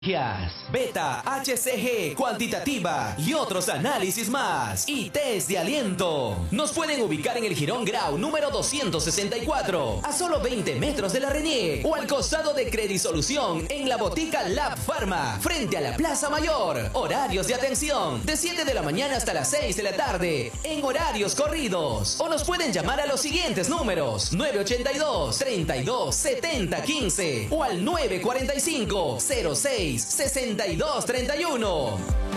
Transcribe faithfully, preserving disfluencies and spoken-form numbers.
Beta, H C G, cuantitativa y otros análisis más. Y test de aliento. Nos pueden ubicar en el Jirón Grau número doscientos sesenta y cuatro, a solo veinte metros de la Renier, o al costado de Credisolución en la botica Lab Pharma, frente a la Plaza Mayor. Horarios de atención de siete de la mañana hasta las seis de la tarde, en horarios corridos. O nos pueden llamar a los siguientes números: nueve ochenta y dos, treinta y dos, setenta, quince o al nueve cuarenta y cinco, cero seis, sesenta y dos, treinta y uno.